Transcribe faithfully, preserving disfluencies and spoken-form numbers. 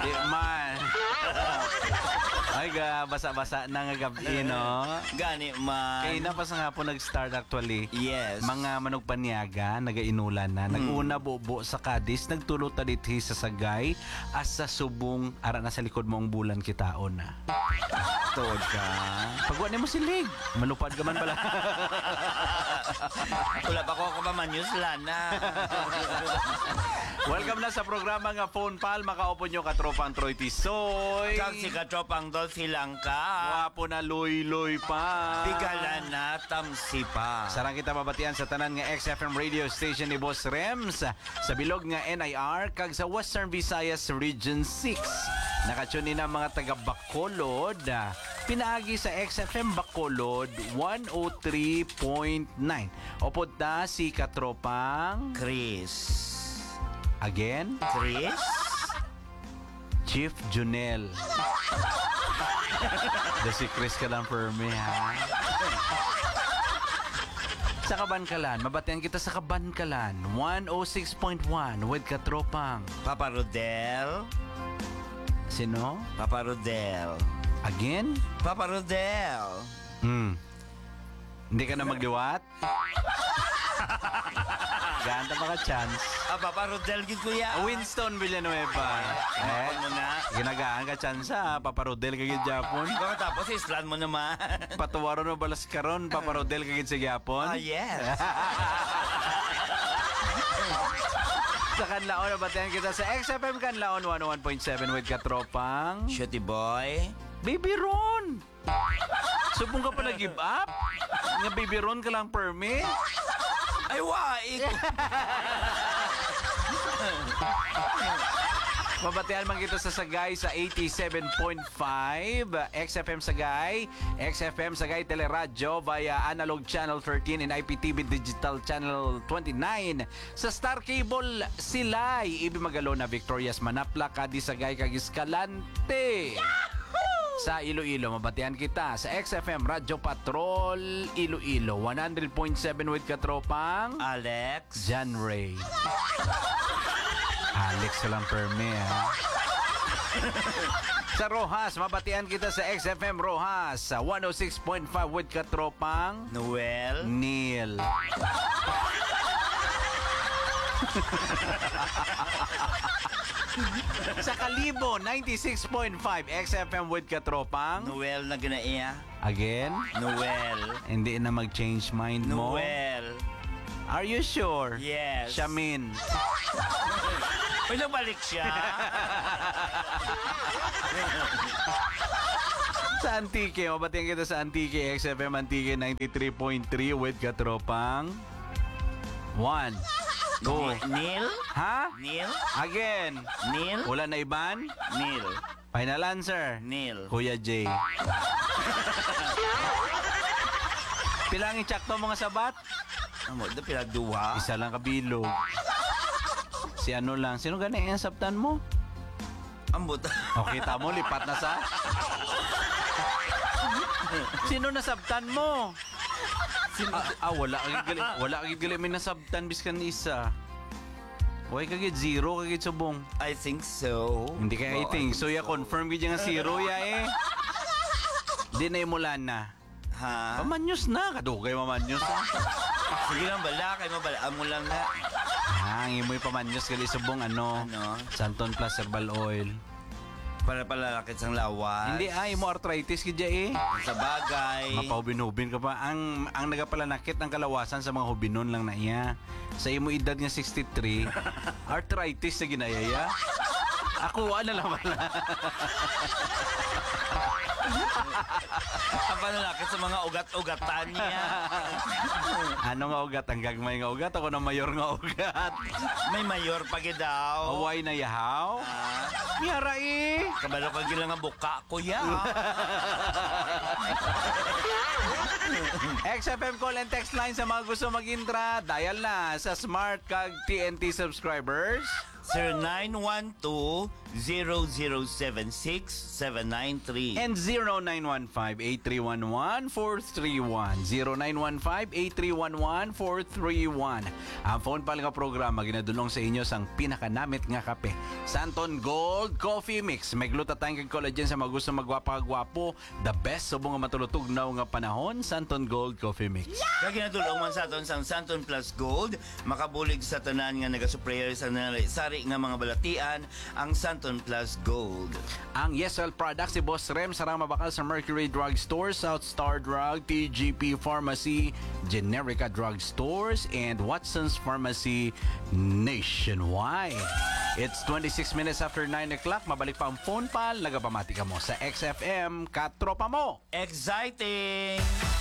Di man. Ay ga, basa-basa na nga gabi, no? Gani man. Kaya na pa sa nga po nag-start actually. Yes. Mga manok paniaga, nagainulan na. Nag-una bubo sa Cadiz, nagtulot talithi sa Sagay, as sa subong, ara na sa likod mo ang bulan kitaon na. Tod ka. Pagwa mo silig, malupad ka man pala. Wala pa ko kapamanyos lana. Welcome na sa programa nga Phone Pal. Makaupo nyo katropang Troy Tisoy. Kag si katropang Dol silang ka. Wapo na luy-luy pa. Bigalan na tamsi pa. Sarang kita mabatian sa tanan nga X F M radio station ni Boss Rems sa bilog nga N I R kag sa Western Visayas Region six. Nakatune na mga taga Bacolod. Pinaagi sa X F M Bacolod one oh three point nine. Opod na si katropang Chris. Again? Chris? Chief Junel. The si Chris ka lang for me, ha? Sa Kabankalan, mabatian kita sa Kabankalan one oh six point one with katropang Papa Rodel. Sino? Papa Rodel. Again? Papa Rodel. Hmm. Hindi ka na magliwat? Ganda pa ka chance. Ah, Papa Rodel gid kuya. Winston Villanueva. Eh, Ano na? ginagaan ka chance, ha? Paparodel kagid Japon. Kung tapos islan mo naman. Patuwaron mo balas karon, paparodel kagid sa Japon. Ah, yes. Sa Kanlaon, nabatayan kita sa X F M Kanlaon one oh one point seven with katropang Shitty boy. Baby Ron. Subong ka pa na-give up? Nga Baby Ron ka lang permit? Ay, waik. Mabatian man kita sa Sagay sa eighty-seven point five X F M Sagay, X F M Sagay Teleradyo via Analog Channel thirteen and I P T V Digital Channel twenty-nine. Sa Star Cable Silay, Ibi Magalona, Victorias, Manapla, Cadiz, Sagay, Escalante. Sa Iloilo, mabatian kita sa X F M Radyo Patrol Iloilo one hundred point seven with katropang Alex. John Ray. Alex ka lang per me, ha? Sa Rojas, mabatian kita sa X F M Rojas sa one oh six point five with katropang Noel. Neil. Sa Kalibo, ninety-six point five X F M with katropang Noel na ginaiya. Again? Noel. Hindi na mag-change mind mo? Noel. Are you sure? Yes. Shamin. Uy, nagbalik siya. Sa Antique, mabatian kita sa Antique, X F M Antique ninety-three point three with katropang one. Go. Neil? Ha? Neil? Again. Neil? Wala na iban? Neil. Final answer. Neil. Kuya J. Pilang i-check to mga sabat? Amo, da pinagduha. Isa lang kabilog. Si ano lang. Sino gani ang sabtan mo? Ambot. Okay, tamo. Lipat na sa... Sino nasabtan mo? Ah, ah, wala kagid gali. Wala kagid gali may nasabtan biskan isa. Why kagid zero kagid subong? I think so. Hindi kaya I Oh, think. So ya confirm gid nga zero ya eh. Di na imulan na. Ha? Pamanyos na kadugay mamanyos. Ha? Sige lang bala, kay mabala mo lang na. Ah, ang imoy pamanyos gali subong ano? Ano? Santon plus herbal oil. Para palalakit sang lawas. Hindi ay mo arthritis gid ya eh. Sa bagay. Mapahubin-hubin ka pa. Ang ang nagapalanakit ng kalawasan sa mga hubinon lang na iya. Sa imo edad nga sixty-three, arthritis na ginayaya. Ako, ano lang pala. Ang panalakit sa mga ugat-ugatan niya. Ano nga ugat? Ang gagmay nga ugat? Ako na mayor nga ugat. May mayor pa gid daw. Away na yahaw? Ah, Miyara eh. kabalo ka gila nga buka, kuya. X F M call and text line sa mga gusto mag-intra. Dial na sa Smart kag T N T subscribers. zero nine one two, zero zero seven six, seven nine three. And zero nine one five, eight three one one, four three one. zero nine one five, eight three one one, four three one. Ang phone pal nga programa ginadulong sa inyo sang pinakanamit nga kape. Santon Gold Coffee Mix. May glutathione kag collagen sa mga gusto magwapa-gwapo. The best subong nga matulutugnaw nga panahon. Santon Gold Coffee Mix. Kaya ginadulong man sa aton sang Santon Plus Gold, makabulig sa tanan nga nagasupprayer sa sari nga mga balatian, ang Santon Plus Gold. Ang Yeswell products si Boss Rem sarang mabakal sa Mercury Drug Store, South Star Drug, T G P Pharmacy, Generica Drug Stores, and Watson's Pharmacy nationwide. It's twenty-six minutes after nine o'clock. Mabalik pa ang phone pal. Nagapamati ka mo sa X F M. Katropa mo! Exciting!